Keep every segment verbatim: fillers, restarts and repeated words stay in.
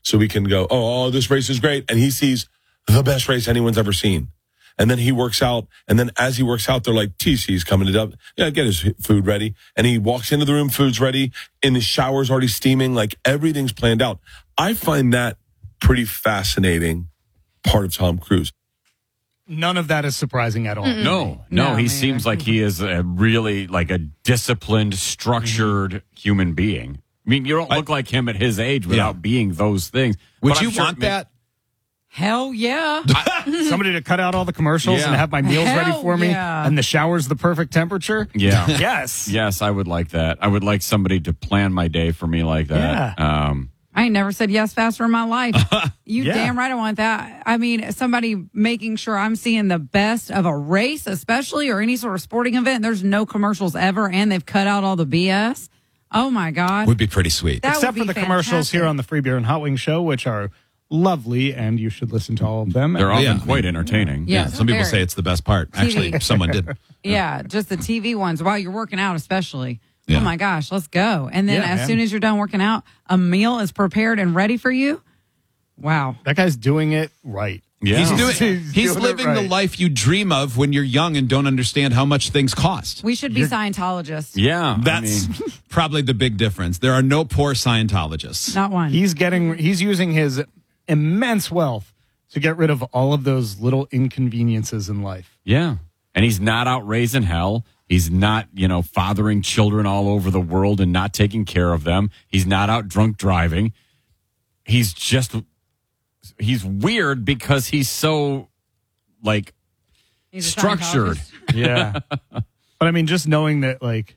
so we can go, oh, oh, this race is great. And he sees the best race anyone's ever seen. And then he works out. And then as he works out, they're like, T C's coming to dub. Yeah, get his food ready. And he walks into the room, food's ready. In his shower's already steaming. Like everything's planned out. I find that pretty fascinating part of Tom Cruise. None of that is surprising at all. Mm-mm. No, no, No, he man. seems like he is a really like a disciplined, structured mm-hmm. human being. I mean, you don't look I, like him at his age without yeah. being those things. Would but you I'm sure want may- that? Hell yeah. I, somebody to cut out all the commercials yeah. and have my meals Hell ready for me yeah. and the shower's the perfect temperature? Yeah. Yes. Yes, I would like that. I would like somebody to plan my day for me like that. Yeah. Um, I ain't never said yes faster in my life. You Yeah. damn right I want that. I mean, somebody making sure I'm seeing the best of a race, especially, or any sort of sporting event. There's no commercials ever, and they've cut out all the B S. Oh, my God. Would be pretty sweet. That Except would for the be commercials fantastic. here on the Free Beer and Hot Wings show, which are lovely, and you should listen to all of them. they're Oh, often yeah. quite entertaining. Yeah. Some people Very. say it's the best part. Actually, someone did. Yeah, just the T V ones while you're working out, especially. Yeah. Oh, my gosh, let's go. And then Yeah, as man. soon as you're done working out, a meal is prepared and ready for you. Wow. That guy's doing it right. Yeah. He's doing. He's He's, doing it living the right. life you dream of when you're young and don't understand how much things cost. We should be Scientologists. Yeah. That's I mean, probably the big difference. There are no poor Scientologists. Not one. He's getting. He's using his immense wealth to get rid of all of those little inconveniences in life. yeah. And he's not out raising hell. He's not, you know, fathering children all over the world and not taking care of them. He's not out drunk driving. He's just, he's weird because he's so, like, He's a structured. Scientologist. Yeah. But I mean, just knowing that, like,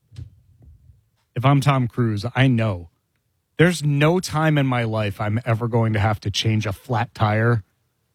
if I'm Tom Cruise, I know there's no time in my life I'm ever going to have to change a flat tire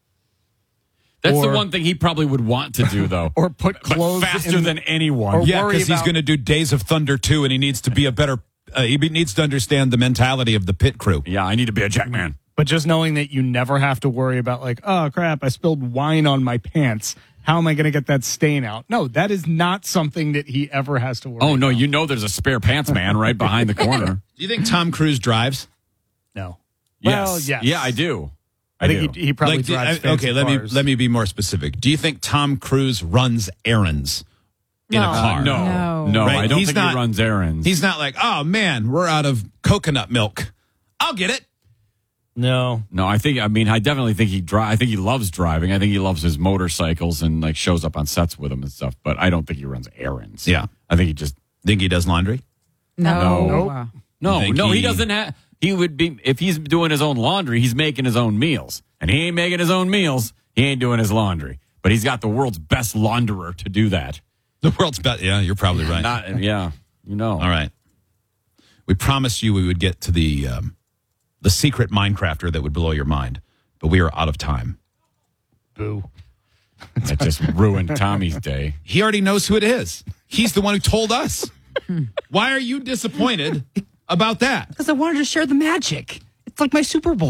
That's Or- the one thing he probably would want to do, though. or put But clothes faster in, than anyone. or Yeah, worry because he's about- going to do Days of Thunder two, and he needs to be a better. Uh, he be- needs to understand the mentality of the pit crew. yeah, I need to be a jackman. But just knowing that you never have to worry about, like, oh, crap, I spilled wine on my pants. How am I going to get that stain out? No, that is not something that he ever has to worry Oh, no, about. you know there's a spare pants man right behind the corner. Do you think Tom Cruise drives? No. Yes. Well, yes. Yeah, I do. I, I think do. he, he probably Like, do- drives I- fancy okay, let me cars. let me be more specific. Do you think Tom Cruise runs errands in No. a car? Uh, no, No. no, Right? I don't He's think not- he runs errands. He's not like, oh man, we're out of coconut milk. I'll get it. No. No, I think. I mean, I definitely think he drive. I think he loves driving. I think he loves his motorcycles and like shows up on sets with them and stuff. But I don't think he runs errands. Yeah. I think he just Think he does laundry? No. No. Wow. no, think no. He, he- doesn't have. He would be if he's doing his own laundry. He's making his own meals, and he ain't making his own meals. He ain't doing his laundry. But he's got the world's best launderer to do that. The world's best. Yeah, you're probably right. Not. Yeah. You know. All right. We promised you we would get to the um, the secret Minecrafter that would blow your mind, but we are out of time. Boo. That just ruined Tommy's day. He already knows who it is. He's the one who told us. Why are you disappointed about that? Because I wanted to share the magic. It's like my Super Bowl.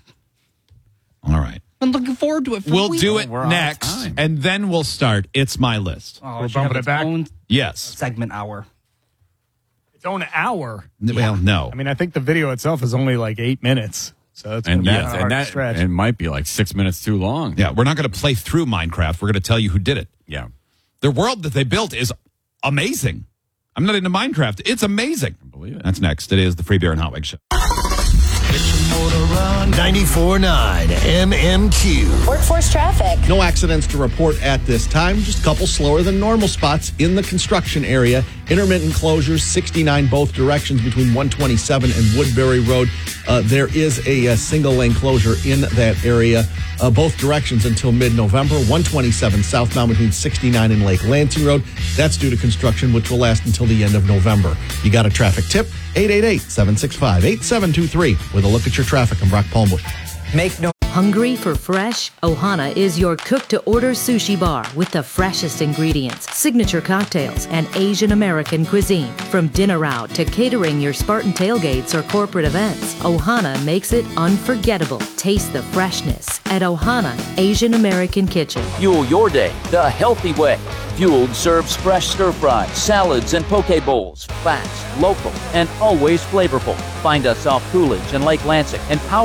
All right. I'm looking forward to it. For We'll weeks. do it we're out of next, time. and then we'll start. It's my list. Oh, We're it should have bumping it its back? own Yes. segment hour. It's own hour. Well, no. I mean, I think the video itself is only like eight minutes. So it's And gonna be yes, kinda and hard to that stretch. it might be like six minutes too long. Yeah, we're not going to play through Minecraft. We're going to tell you who did it. Yeah. The world that they built is amazing. I'm not into Minecraft. It's amazing. I believe it. That's next. It is the Free Beer and Hot Wings Show. ninety-four point nine M M Q. Workforce traffic. No accidents to report at this time. Just a couple slower than normal spots in the construction area. Intermittent closures, sixty-nine both directions between one twenty-seven and Woodbury Road. Uh, there is a, a single lane closure in that area, uh, both directions until mid-November. one twenty-seven southbound between sixty-nine and Lake Lansing Road. That's due to construction, which will last until the end of November. You got a traffic tip? eight eight eight, seven six five, eight seven two three with a look at your traffic. I'm Brock Palmbush. Make no. Hungry for fresh? Ohana is your cook-to-order sushi bar with the freshest ingredients, signature cocktails, and Asian American cuisine. From dinner out to catering your Spartan tailgates or corporate events, Ohana makes it unforgettable. Taste the freshness at Ohana Asian American Kitchen. Fuel your day the healthy way. Fueled serves fresh stir fries, salads, and poke bowls. Fast, local, and always flavorful. Find us off Coolidge and Lake Lansing and Power.